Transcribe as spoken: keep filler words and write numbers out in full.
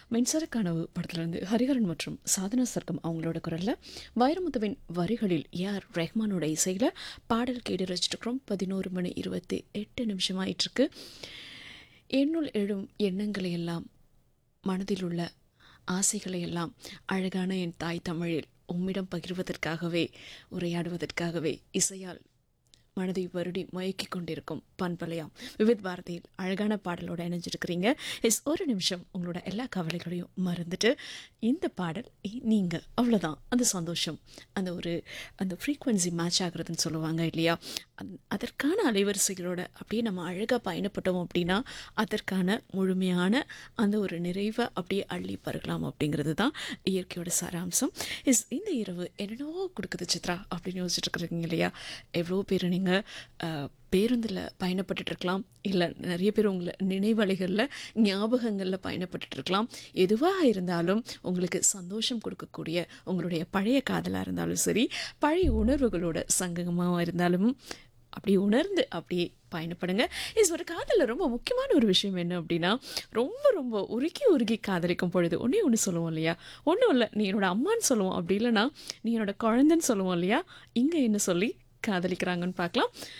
மின்சார கனவு படத்துலேருந்து ஹரிஹரன் மற்றும் சாதனா சர்க்கம் அவங்களோட குரலில் வைரமுத்துவின் வரிகளில் ஏஆர் ரெஹ்மானோட இசையில் பாடல் கேட்டு ரசிச்சிருக்கிறோம். பதினோரு மணி இருபத்தி எட்டு நிமிஷம் ஆயிட்டிருக்கு. என்னுள் எழும் எண்ணங்களை எல்லாம், மனதில் உள்ள ஆசைகளை எல்லாம் அழகான என் தாய் தமிழில் உம்மிடம் பகிர்வதற்காகவே, உரையாடுவதற்காகவே இசையால் மனதை வருடி மயக்கி கொண்டிருக்கும் பண்பலையாம் விவித் பாரதியில் அழகான பாடலோட இணைஞ்சிருக்கிறீங்க. எஸ், ஒரு நிமிஷம் உங்களோட எல்லா கவலைகளையும் மறந்துட்டு இந்த பாடல் நீங்கள் அவ்வளோதான். அந்த சந்தோஷம், அந்த ஒரு அந்த ஃப்ரீக்வன்சி மேட்ச் ஆகுறதுன்னு சொல்லுவாங்க இல்லையா, அந் அதற்கான அலைவரிசைகளோட அப்படியே நம்ம அழகாக பயணப்பட்டோம் அப்படின்னா அதற்கான முழுமையான அந்த ஒரு நிறைவை அப்படியே அள்ளி பருகலாம் அப்படிங்கிறது தான் இயற்கையோட சாராம்சம். இஸ் இந்த இரவு என்னென்னவோ கொடுக்குது சித்ரா அப்படின்னு யோசிச்சுட்டு இருக்கிறீங்க இல்லையா? எவ்வளோ பேர் நீங்கள் பேருந்தில் பயணப்பட்டுட்டு இருக்கலாம், இல்லை நிறைய பேர் உங்களை நினைவலைகளில் ஞாபகங்களில் பயணப்பட்டுட்டு இருக்கலாம். எதுவாக இருந்தாலும் உங்களுக்கு சந்தோஷம் கொடுக்கக்கூடிய உங்களுடைய பழைய காதலாக இருந்தாலும் சரி, பழைய உணர்வுகளோட சங்கமாக இருந்தாலும் அப்படி உணர்ந்து அப்படியே பயணப்படுங்க. இஸ் ஒரு காதலில் ரொம்ப முக்கியமான ஒரு விஷயம் என்ன அப்படின்னா, ரொம்ப ரொம்ப உருகி உருகி காதலிக்கும் பொழுது ஒன்றே ஒன்று சொல்லுவோம் இல்லையா, ஒன்றும் இல்லை நீ என்னோட அம்மான்னு சொல்லுவோம், அப்படி இல்லைன்னா நீ என்னோட குழந்தைன்னு சொல்லுவோம் இல்லையா. இங்கே என்ன சொல்லி காதலிக்கிறாங்கன்னு பார்க்கலாம்.